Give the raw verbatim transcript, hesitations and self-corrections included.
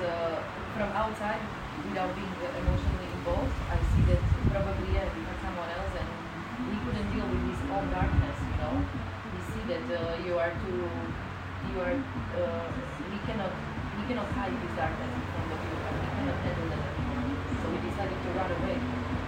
uh, from outside, without being emotionally involved, I see that probably yeah, he had someone else and he couldn't deal with his own darkness, you know. He see that uh, you are too, you are, uh, he cannot, he cannot hide his darkness in front of you, and he cannot handle that anymore. So he decided to run away.